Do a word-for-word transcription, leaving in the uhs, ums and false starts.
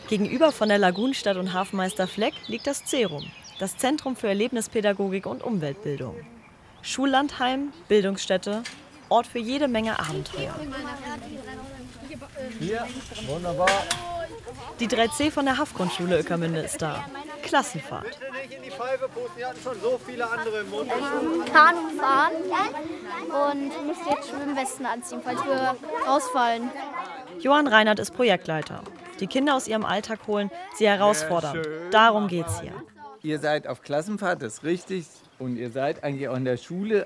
Gegenüber von der Lagunenstadt und Hafenmeister Fleck liegt das Zerum, das Zentrum für Erlebnispädagogik und Umweltbildung. Schullandheim, Bildungsstätte, Ort für jede Menge Abenteuer. Hier, wunderbar. Die drei C von der Haff-Grundschule Ueckermünde ist da. Klassenfahrt. Bitte nicht in die Pfeife pusten, die hatten schon so viele andere im Mund. Kanu fahren und müsst jetzt Schwimmwesten anziehen, falls wir rausfallen. Johann Reinhardt ist Projektleiter. Die Kinder aus ihrem Alltag holen, sie herausfordern. Darum geht's hier. Ihr seid auf Klassenfahrt, das ist richtig. Und ihr seid eigentlich auch in der Schule,